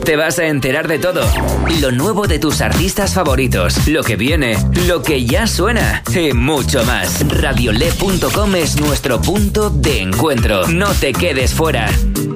te vas a enterar de todo. Lo nuevo de tus artistas favoritos, lo que viene, lo que ya suena y mucho más. Radiole.com es nuestro punto de encuentro. No te quedes fuera.